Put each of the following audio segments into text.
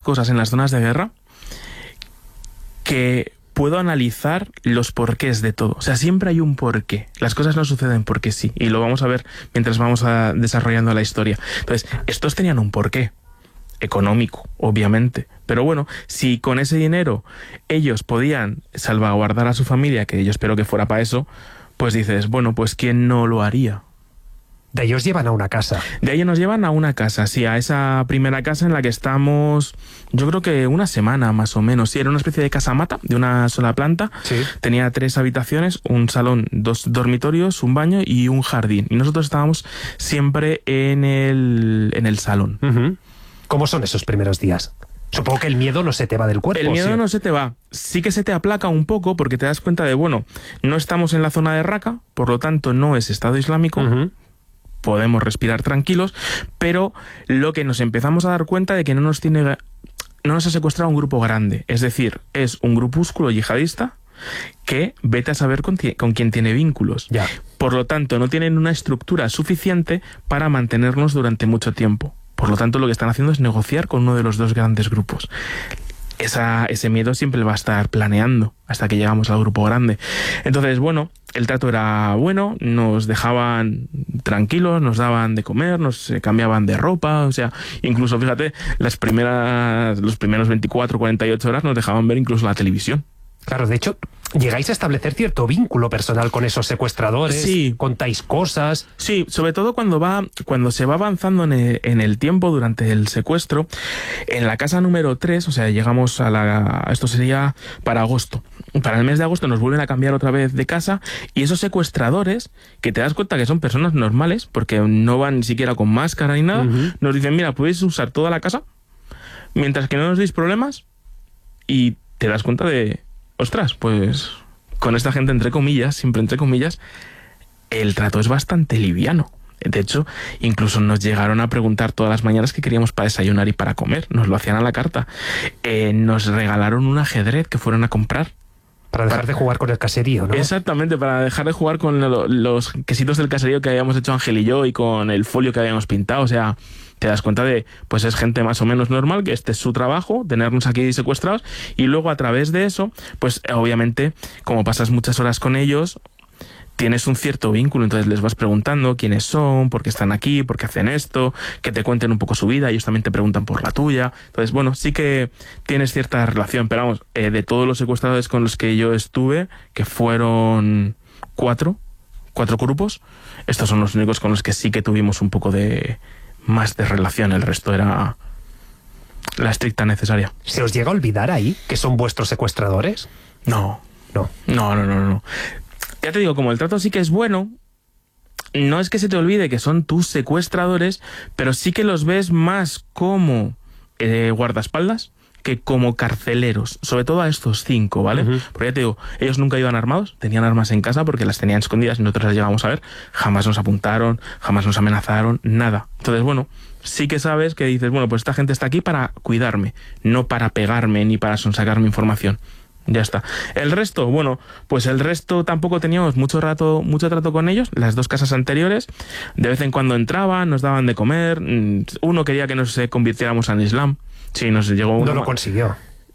cosas en las zonas de guerra que puedo analizar los porqués de todo. O sea, siempre hay un porqué. Las cosas no suceden porque sí. Y lo vamos a ver mientras vamos desarrollando la historia. Entonces, estos tenían un porqué. Económico, obviamente. Pero bueno, si con ese dinero ellos podían salvaguardar a su familia, que yo espero que fuera para eso, pues dices, bueno, pues ¿quién no lo haría? De ahí os llevan a una casa. De ahí nos llevan a una casa, sí, a esa primera casa en la que estamos, yo creo que una semana más o menos. Sí, era una especie de casa-mata de una sola planta. Sí. Tenía 3 habitaciones, un salón, 2 dormitorios, un baño y un jardín. Y nosotros estábamos siempre en el salón. Uh-huh. ¿Cómo son esos primeros días? Supongo que el miedo no se te va del cuerpo. El miedo ¿sí? no se te va. Sí que se te aplaca un poco porque te das cuenta de, bueno, no estamos en la zona de Raqqa, por lo tanto no es Estado Islámico. Uh-huh. Podemos respirar tranquilos, pero lo que nos empezamos a dar cuenta de que no nos ha secuestrado un grupo grande. Es decir, es un grupúsculo yihadista que vete a saber con quién tiene vínculos. Ya. Por lo tanto, no tienen una estructura suficiente para mantenernos durante mucho tiempo. Por lo tanto, lo que están haciendo es negociar con uno de los 2 grandes grupos. Ese miedo siempre va a estar planeando hasta que llegamos al grupo grande. Entonces, bueno, el trato era bueno, nos dejaban tranquilos, nos daban de comer, nos cambiaban de ropa, o sea, incluso, fíjate, los primeros 24, 48 horas nos dejaban ver incluso la televisión. Claro, de hecho, llegáis a establecer cierto vínculo personal con esos secuestradores, sí. Contáis cosas. Sí, sobre todo cuando se va avanzando en el tiempo durante el secuestro. En la casa número 3, o sea, llegamos esto sería para agosto. Para el mes de agosto nos vuelven a cambiar otra vez de casa y esos secuestradores, que te das cuenta que son personas normales, porque no van ni siquiera con máscara ni nada, Uh-huh. nos dicen, mira, podéis usar toda la casa mientras que no nos deis problemas, y te das cuenta de, ostras, pues con esta gente, entre comillas, siempre entre comillas, el trato es bastante liviano. De hecho, incluso nos llegaron a preguntar todas las mañanas qué queríamos para desayunar y para comer. Nos lo hacían a la carta. Nos regalaron un ajedrez que fueron a comprar. Para dejar de jugar con el caserío, ¿no? Exactamente, para dejar de jugar con los quesitos del caserío que habíamos hecho Ángel y yo y con el folio que habíamos pintado. O sea, te das cuenta de, pues es gente más o menos normal, que este es su trabajo, tenernos aquí secuestrados, y luego a través de eso, pues obviamente, como pasas muchas horas con ellos, tienes un cierto vínculo, entonces les vas preguntando quiénes son, por qué están aquí, por qué hacen esto, que te cuenten un poco su vida, ellos también te preguntan por la tuya. Entonces, bueno, sí que tienes cierta relación, pero vamos, de todos los secuestradores con los que yo estuve, que fueron 4 grupos, estos son los únicos con los que sí que tuvimos un poco más de relación, el resto era la estricta necesaria. ¿Se os llega a olvidar ahí que son vuestros secuestradores? No. No. Ya te digo, como el trato sí que es bueno, no es que se te olvide que son tus secuestradores, pero sí que los ves más como guardaespaldas que como carceleros, sobre todo a estos 5, ¿vale? Uh-huh. Porque ya te digo, ellos nunca iban armados, tenían armas en casa porque las tenían escondidas y nosotros las llegábamos a ver, jamás nos apuntaron, jamás nos amenazaron, nada. Entonces, bueno, sí que sabes que dices, bueno, pues esta gente está aquí para cuidarme, no para pegarme ni para sonsacarme información. Ya está. El resto, bueno, pues el resto tampoco teníamos mucho trato con ellos. Las 2 casas anteriores, de vez en cuando entraban, nos daban de comer. Uno quería que nos convirtiéramos al Islam. Sí, nos llegó uno. No lo consiguió.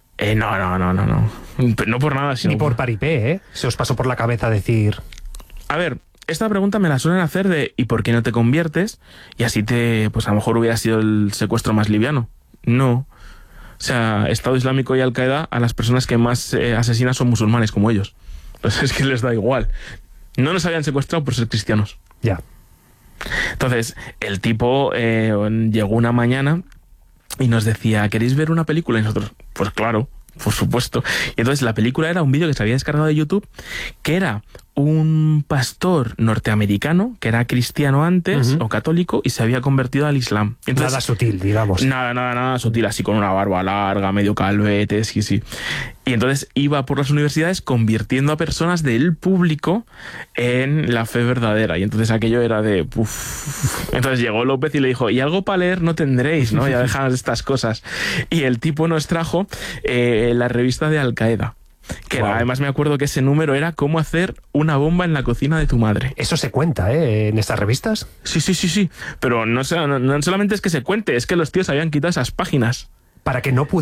No. No por nada, sino Ni por paripé, ¿eh? Se os pasó por la cabeza decir... A ver, esta pregunta me la suelen hacer de ¿y por qué no te conviertes? Y así pues a lo mejor hubiera sido el secuestro más liviano. No. O sea, Estado Islámico y Al-Qaeda, a las personas que más asesinan son musulmanes como ellos. Entonces es que les da igual. No nos habían secuestrado por ser cristianos. Ya. Entonces, el tipo llegó una mañana y nos decía, ¿queréis ver una película? Y nosotros, pues claro, por supuesto. Y entonces la película era un vídeo que se había descargado de YouTube, que era un pastor norteamericano que era cristiano antes, uh-huh, o católico, y se había convertido al Islam. Entonces, nada sutil, digamos. Nada sutil, así con una barba larga, medio calvete, sí. Y entonces iba por las universidades convirtiendo a personas del público en la fe verdadera. Y entonces aquello era de... Entonces llegó López y le dijo, y algo para leer no tendréis, ¿no? Ya dejad estas cosas. Y el tipo nos trajo la revista de Al-Qaeda. Que wow, además me acuerdo que ese número era cómo hacer una bomba en la cocina de tu madre. Eso se cuenta, en estas revistas. Sí. Pero no solamente es que se cuente, es que los tíos habían quitado esas páginas. Para que no